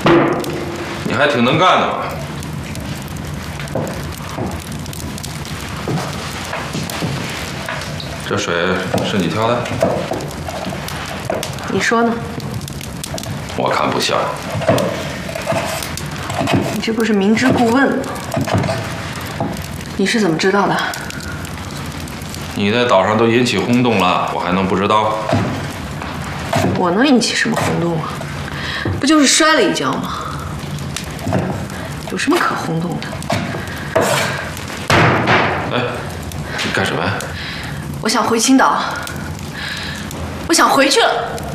你还挺能干的嘛。这水是你挑的？ 你说呢？ 我看不像。 你这不是明知故问吗？你是怎么知道的？ 你在岛上都引起轰动了，我还能不知道？ 我能引起什么轰动啊？不就是摔了一跤吗？有什么可轰动的？ 哎，你干什么呀？ 我想回青岛，我想回去了。